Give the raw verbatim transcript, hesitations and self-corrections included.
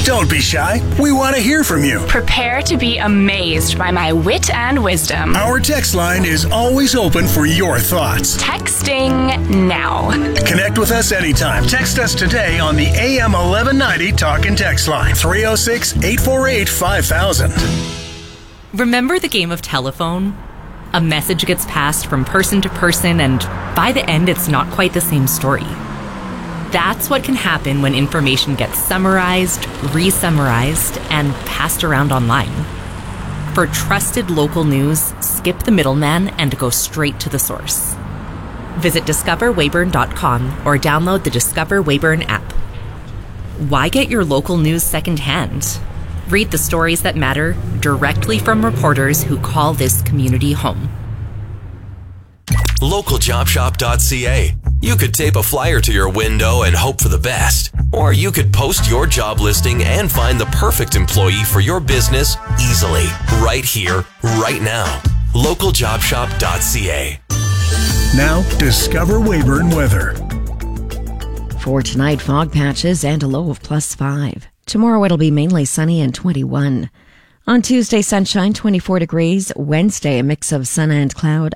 Don't be shy. We want to hear from you. Prepare to be amazed by my wit and wisdom. Our text line is always open for your thoughts. Texting now. Connect with us anytime. Text us today on the A M eleven ninety Talk and Text line. three oh six, eight four eight, five thousand. Remember the game of telephone? A message gets passed from person to person, and by the end, it's not quite the same story. That's what can happen when information gets summarized, re-summarized, and passed around online. For trusted local news, skip the middleman and go straight to the source. Visit discover weyburn dot com or download the Discover Weyburn app. Why get your local news secondhand? Read the stories that matter directly from reporters who call this community home. local job shop dot c a. You could tape a flyer to your window and hope for the best. Or you could post your job listing and find the perfect employee for your business easily, right here, right now. local job shop dot c a. Now, Discover Weyburn weather. For tonight, fog patches and a low of plus five. Tomorrow it'll be mainly sunny and twenty-one. On Tuesday, sunshine, twenty-four degrees. Wednesday, a mix of sun and cloud.